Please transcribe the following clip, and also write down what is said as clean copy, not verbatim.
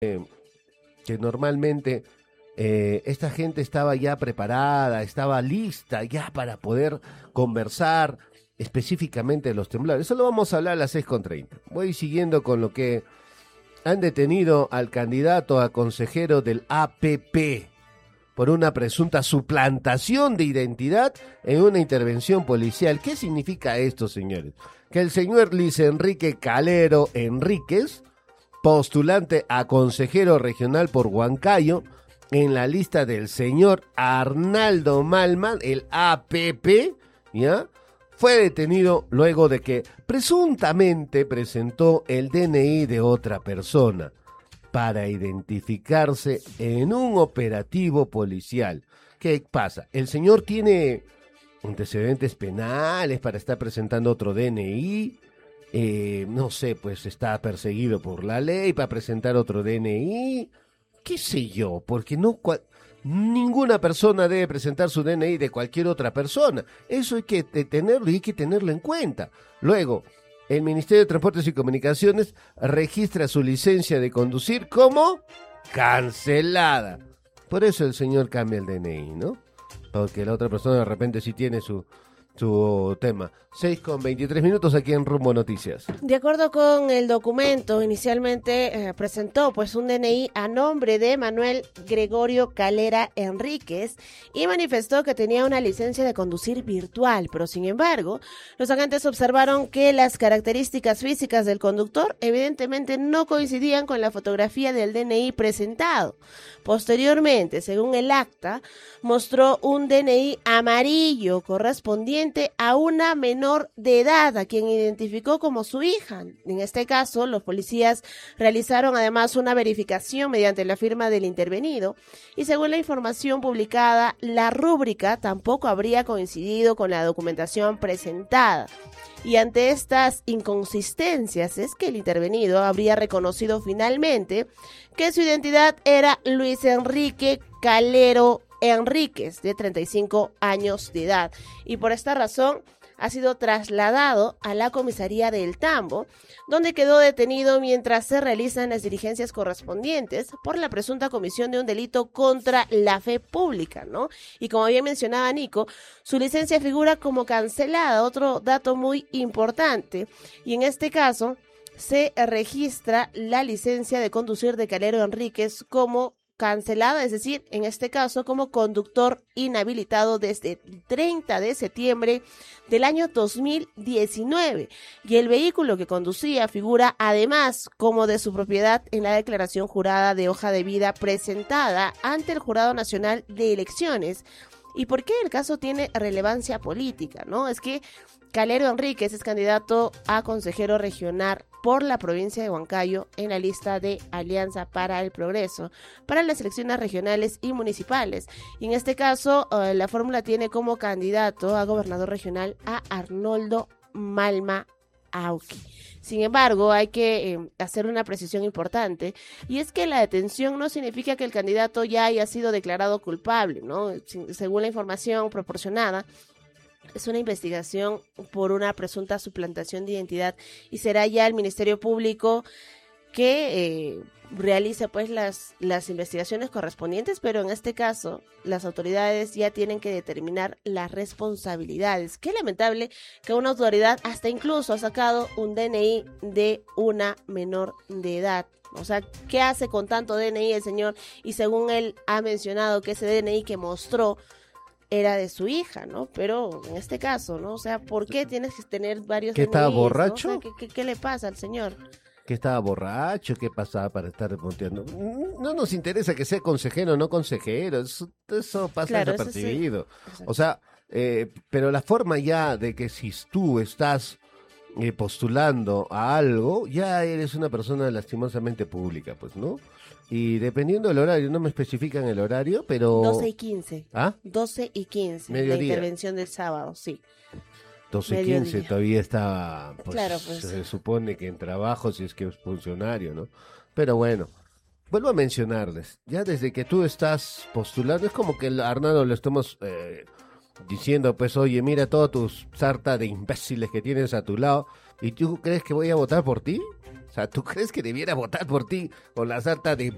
que normalmente esta gente estaba ya preparada, estaba lista ya para poder conversar específicamente de los temblores. Eso lo vamos a hablar a las 6:30. Voy siguiendo con lo que han detenido al candidato a consejero del APP por una presunta suplantación de identidad en una intervención policial. ¿Qué significa esto, señores? Que el señor Luis Enrique Calero Enríquez, postulante a consejero regional por Huancayo, en la lista del señor Arnaldo Malman, el APP, ¿ya?, fue detenido luego de que presuntamente presentó el DNI de otra persona para identificarse en un operativo policial. ¿Qué pasa? El señor tiene antecedentes penales para estar presentando otro DNI. No sé, pues está perseguido por la ley para presentar otro DNI. ¿Qué sé yo? Porque ninguna persona debe presentar su DNI de cualquier otra persona. Eso hay que tenerlo y hay que tenerlo en cuenta. Luego, el Ministerio de Transportes y Comunicaciones registra su licencia de conducir como cancelada. Por eso el señor cambia el DNI, ¿no? Porque la otra persona de repente sí tiene su tema. 6:23 aquí en Rumbo Noticias. De acuerdo con el documento, inicialmente presentó pues un DNI a nombre de Manuel Gregorio Calera Enríquez y manifestó que tenía una licencia de conducir virtual, pero sin embargo, los agentes observaron que las características físicas del conductor evidentemente no coincidían con la fotografía del DNI presentado. Posteriormente, según el acta, mostró un DNI amarillo correspondiente a una menor de edad, a quien identificó como su hija. En este caso, los policías realizaron además una verificación mediante la firma del intervenido y según la información publicada, la rúbrica tampoco habría coincidido con la documentación presentada. Y ante estas inconsistencias es que el intervenido habría reconocido finalmente que su identidad era Luis Enrique Calero Enríquez, de 35 años de edad, y por esta razón ha sido trasladado a la comisaría de El Tambo, donde quedó detenido mientras se realizan las diligencias correspondientes por la presunta comisión de un delito contra la fe pública, ¿no? Y como bien mencionaba Nico, su licencia figura como cancelada, otro dato muy importante, y en este caso se registra la licencia de conducir de Calero Enríquez como cancelada, es decir, en este caso como conductor inhabilitado desde el 30 de septiembre del año 2019 y el vehículo que conducía figura además como de su propiedad en la declaración jurada de hoja de vida presentada ante el Jurado Nacional de Elecciones. ¿Y por qué el caso tiene relevancia política? ¿No? Es que Calero Enríquez es candidato a consejero regional por la provincia de Huancayo en la lista de Alianza para el Progreso para las elecciones regionales y municipales. Y en este caso, la fórmula tiene como candidato a gobernador regional a Arnoldo Malma Auqui. Sin embargo, hay que hacer una precisión importante, y es que la detención no significa que el candidato ya haya sido declarado culpable, ¿no? Según la información proporcionada, es una investigación por una presunta suplantación de identidad y será ya el Ministerio Público que realice pues las investigaciones correspondientes, pero en este caso las autoridades ya tienen que determinar las responsabilidades. Qué lamentable que una autoridad hasta incluso ha sacado un DNI de una menor de edad. O sea, ¿qué hace con tanto DNI el señor? Y según él ha mencionado que ese DNI que mostró era de su hija, ¿no? Pero en este caso, ¿no? O sea, ¿por qué tienes que tener varios DNIs? ¿Estaba borracho? ¿No? O sea, ¿qué le pasa al señor? ¿Que estaba borracho? ¿Qué pasaba para estar reponteando? No nos interesa que sea consejero o no consejero, eso pasa claro, desapercibido. Sí. O sea, pero la forma ya de que si tú estás postulando a algo, ya eres una persona lastimosamente pública, pues, ¿no? Y dependiendo del horario, no me especifican el horario, pero... 12:15. ¿Ah? 12:15. Mediodía. La intervención del sábado, sí. 12:15 todavía está, pues, claro, pues, se supone que en trabajo, si es que es funcionario, ¿no? Pero bueno, vuelvo a mencionarles, ya desde que tú estás postulando, es como que a Arnaldo le estamos diciendo, pues, oye, mira toda tu sarta de imbéciles que tienes a tu lado, ¿y tú crees que voy a votar por ti? O sea, ¿tú crees que debiera votar por ti con la sarta de